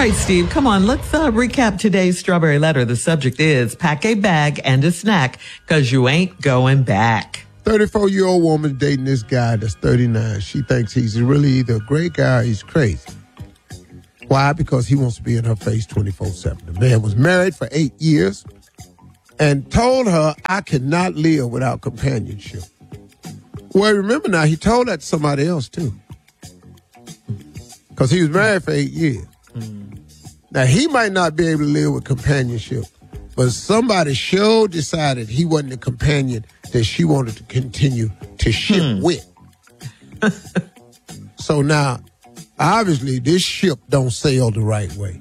right, Steve, come on. Let's recap today's Strawberry Letter. The subject is pack a bag and a snack because you ain't going back. 34-year-old woman dating this guy that's 39. She thinks he's really either a great guy or he's crazy. Why? Because he wants to be in her face 24/7. The man was married for 8 years and told her, I cannot live without companionship. Well, remember now, he told that to somebody else, too. Because he was married for 8 years. Now, he might not be able to live with companionship, but somebody sure decided he wasn't the companion that she wanted to continue to ship with. So now, obviously, this ship don't sail the right way.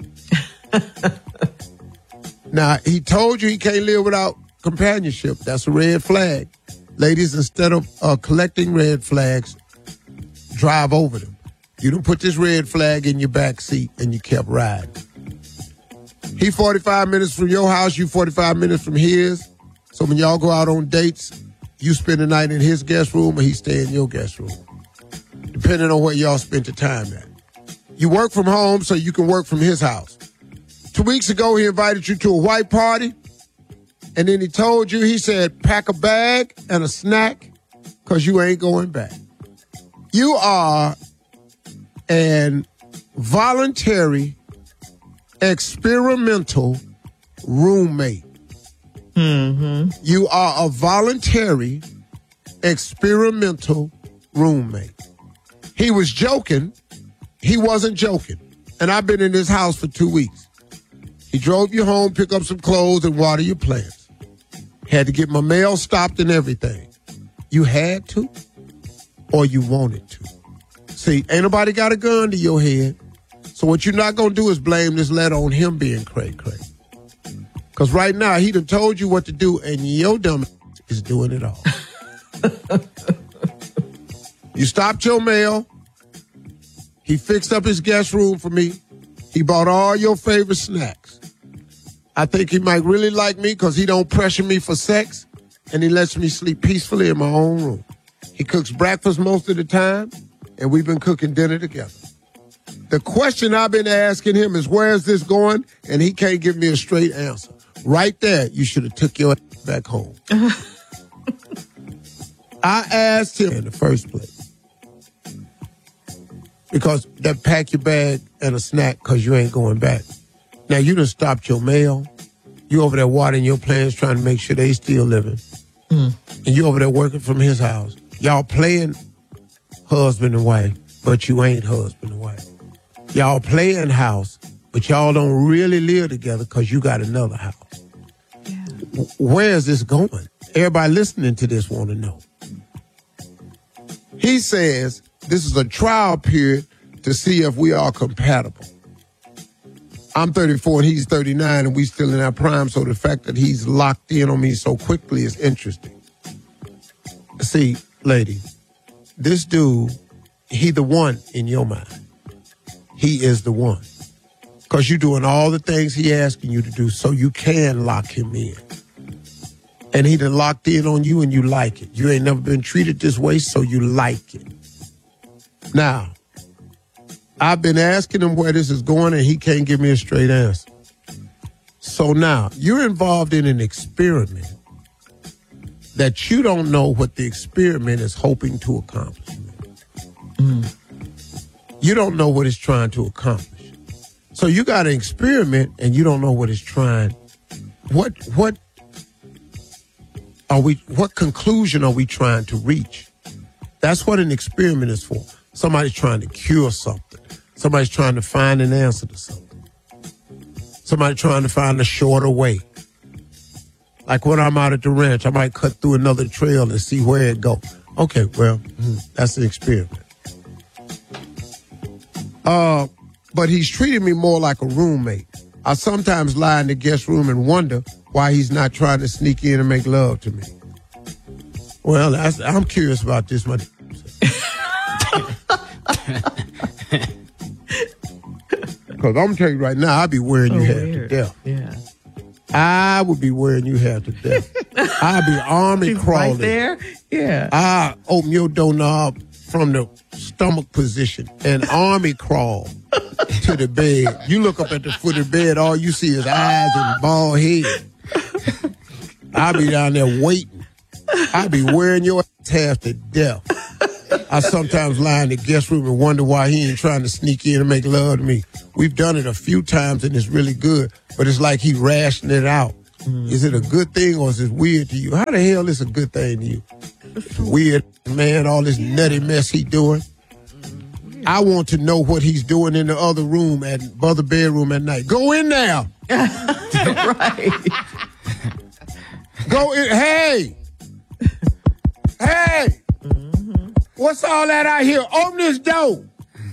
Now, he told you he can't live without companionship. That's a red flag. Ladies, instead of collecting red flags, drive over them. You don't put this red flag in your back seat and you kept riding. He 45 minutes from your house, you 45 minutes from his. So when y'all go out on dates, you spend the night in his guest room or he stay in your guest room, depending on where y'all spent the time at. You work from home so you can work from his house. 2 weeks ago, he invited you to a white party, and then he told you, he said, pack a bag and a snack because you ain't going back. You are an voluntary, experimental roommate. You are a voluntary, experimental roommate. He was joking. He wasn't joking. And I've been in his house for 2 weeks. He drove you home, pick up some clothes, and water your plants. Had to get my mail stopped and everything. You had to, or you wanted to. See, ain't nobody got a gun to your head. So what you're not going to do is blame this letter on him being cray-cray. Because right now, he done told you what to do, and your dumb is doing it all. You stopped your mail. He fixed up his guest room for me. He bought all your favorite snacks. I think he might really like me because he don't pressure me for sex, and he lets me sleep peacefully in my own room. He cooks breakfast most of the time, and we've been cooking dinner together. The question I've been asking him is, where is this going? And he can't give me a straight answer. Right there, you should have took your back home. I asked him in the first place. Because that pack your bag and a snack because you ain't going back. Now, you done stopped your mail. You over there watering your plants trying to make sure they still living. And you over there working from his house. Y'all playing husband and wife, but you ain't husband and wife. Y'all playing house, but y'all don't really live together because you got another house. Yeah. Where is this going? Everybody listening to this want to know. He says this is a trial period to see if we are compatible. I'm 34 and he's 39 and we still in our prime, so the fact that he's locked in on me so quickly is interesting. See, lady, this dude, he the one in your mind. He is the one. Because you're doing all the things he asking you to do so you can lock him in. And he done locked in on you and you like it. You ain't never been treated this way, so you like it. Now, I've been asking him where this is going and he can't give me a straight answer. So now, you're involved in an experiment that you don't know what the experiment is hoping to accomplish. You don't know what it's trying to accomplish. So you got an experiment and you don't know what it's trying. What conclusion are we trying to reach? That's what an experiment is for. Somebody's trying to cure something. Somebody's trying to find an answer to something. Somebody's trying to find a shorter way. Like when I'm out at the ranch, I might cut through another trail and see where it goes. Okay, well, that's an experiment. But he's treating me more like a roommate. I sometimes lie in the guest room and wonder why he's not trying to sneak in and make love to me. Well, I'm curious about this, my because I'm telling you right now, I'd be wearing you half to death. Yeah. I would be wearing you half to death. I'd be army crawling. Right there? Yeah. I open your doorknob from the stomach position and army crawl to the bed. You look up at the foot of the bed, all you see is eyes and bald head. I'll be down there waiting. I'll be wearing your ass half to death. I sometimes lie in the guest room and wonder why he ain't trying to sneak in and make love to me. We've done it a few times and it's really good, but it's like he rationing it out. Is it a good thing or is it weird to you? How the hell is it a good thing to you? Weird, man, all this nutty mess he doing. I want to know what he's doing in the other room, other bedroom at night. Go in there. Right. Go in. Hey. Hey. What's all that out here? Open this door.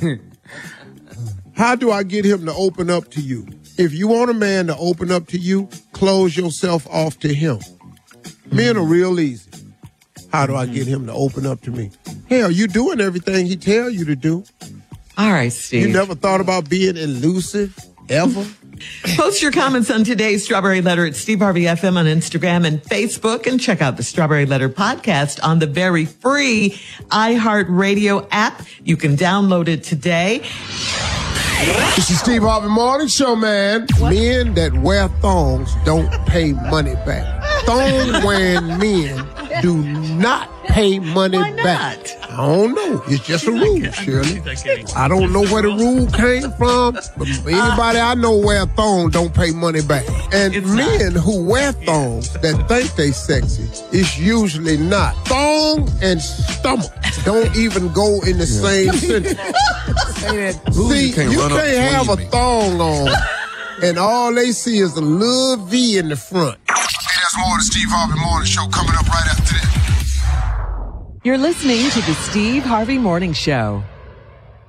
How do I get him to open up to you? If you want a man to open up to you, close yourself off to him. Men are real easy. How do I get him to open up to me? Hell, you doing everything he tell you to do. All right, Steve. You never thought about being elusive, ever? Post your comments on today's Strawberry Letter at Steve Harvey FM on Instagram and Facebook, and check out the Strawberry Letter podcast on the very free iHeartRadio app. You can download it today. This is Steve Harvey Morning Show, man. What? Men that wear thongs don't pay money back. Thong wearing men do not pay money back. I don't know. It's just a rule, Shirley. I don't know where the rule came from, but anybody I know wear thong don't pay money back. And men who wear thongs that think they sexy, it's usually not. Thong and stomach don't even go in the same sentence. See, you can't have a thong on and all they see is a little V in the front. Hey, that's more of the Steve Harvey Morning Show coming up right after this. You're listening to the Steve Harvey Morning Show.